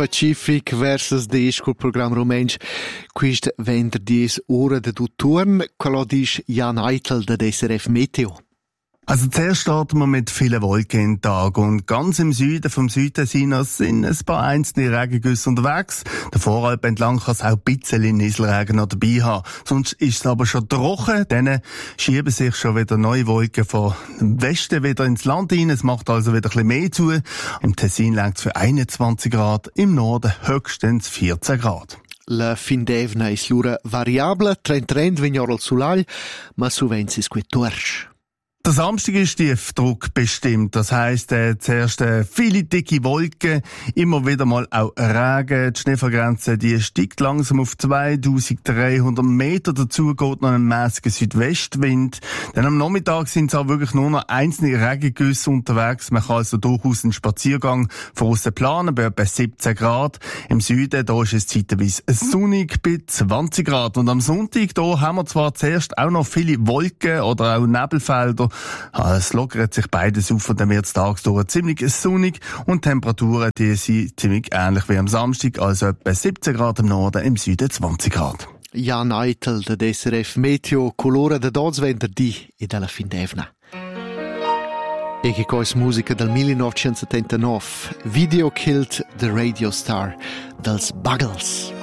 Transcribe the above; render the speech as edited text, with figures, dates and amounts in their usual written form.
Pacific versus de col programma romensch. Quist venerdì ora de Duturn, quello dice Jan Eitel de SRF Meteo. Also zuerst starten wir mit vielen Wolken in den Tag und ganz im Süden vom Südtessinas sind ein paar einzelne Regengüsse unterwegs. Der Voralp entlang kann es auch ein bisschen Nieselregen noch dabei haben. Sonst ist es aber schon trocken, dann schieben sich schon wieder neue Wolken von dem Westen wieder ins Land hinein. Es macht also wieder ein bisschen mehr zu. Im Tessin längt es für 21 Grad, im Norden höchstens 14 Grad. La fin d'evna is l'ura variabile, trend vignora al sulal, ma suvensis que torsch. Der Samstag ist Tiefdruck bestimmt. Das heisst, zuerst viele dicke Wolken, immer wieder mal auch Regen. Die Schneefallgrenze, die steigt langsam auf 2300 Meter. Dazu geht noch ein mäßiger Südwestwind. Dann am Nachmittag sind es auch wirklich nur noch einzelne Regengüsse unterwegs. Man kann also durchaus einen Spaziergang von aussen planen, bei etwa 17 Grad. Im Süden, da ist es zeitweise sonnig bei 20 Grad. Und am Sonntag, da haben wir zwar zuerst auch noch viele Wolken oder auch Nebelfelder. Es lockert sich beides auf und dann wird es tagsüber ziemlich sonnig und die Temperaturen, die sind ziemlich ähnlich wie am Samstag, also etwa 17 Grad im Norden, im Süden 20 Grad. Jan Eitel, der SRF Meteo, colore de dots venerdì e dalla fin d'evna. E che cosa musica del 1979, Video Killed the Radio Star, dels Buggles.